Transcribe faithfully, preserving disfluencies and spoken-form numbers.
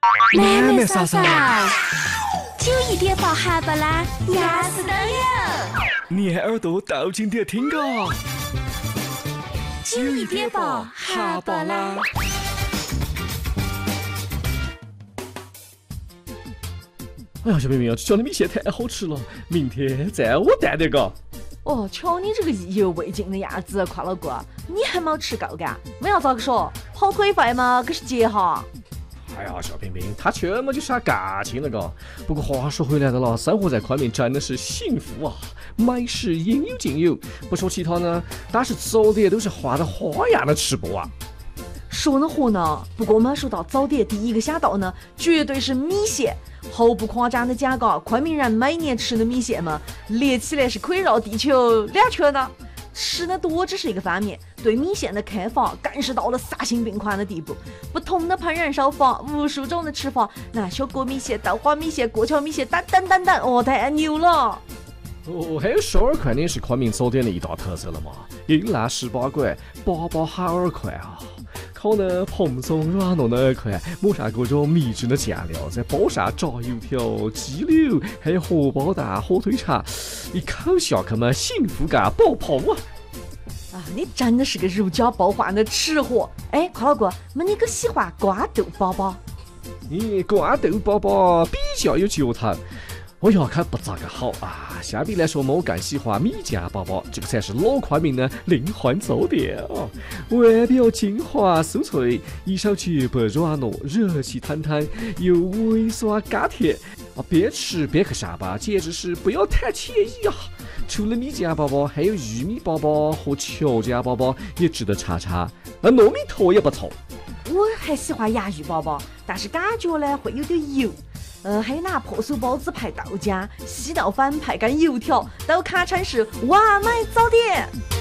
妹妹嫂嫂， 就一点爆哈巴啦，牙齿都有。 你耳朵倒进点听个， 就一点爆哈巴啦。 哎呀，小明明啊，这家的米线太好吃了，明天再我带点个。 哦，瞧你这个意犹未尽的样子，夸老哥，你还没吃够干？我要咋个说？跑腿费嘛，可是结哈。 哎呀，小平平，他去嘛就是他感情那个。不过话说回来的了，生活在昆明真的是幸福啊，美食应有尽有。不说其他呢，但是早点都是画的花样的吃不完。 说呢话呢，不过我们说到早点，第一个想到呢，绝对是米线。毫不夸张的讲个，昆明人每年吃的米线嘛，列起来是可以绕地球两圈的。吃的多只是一个方面，对米线的开发更是到了丧心病狂的地步。不同的烹饪手法，无数种的吃法，那小锅米线、豆花米线、过桥米线等等等等，哦，太牛了！ 哦，还有十二块呢，是昆明早点的一大特色了嘛。云南十八馆，八宝好二块啊！烤呢蓬松软糯的二块，抹上各种秘制的酱料，再包上炸油条、鸡柳，还有荷包蛋、火腿肠，一口下去嘛，幸福感爆棚啊！ 啊，你真的是个如假包换的吃货！哎，快老哥，那你可喜欢瓜豆包包？ 你瓜豆包包比较有嚼头。我要看不咋个好啊！相比来说，我更喜欢米酱包包，这个才是老昆明的灵魂早点哦。外表金滑酥脆，一手绝不软糯，热气腾腾又微酸甘甜啊！边吃边去上班，简直是不要太惬意啊！除了米酱包包，还有玉米包包和球酱包包也值得尝尝，那糯米坨也不错。 我还喜欢洋芋包包，但是感觉呢会有点油。呃，还有拿破酥包子配豆浆，稀豆粉配根油条，都堪称是完美早点。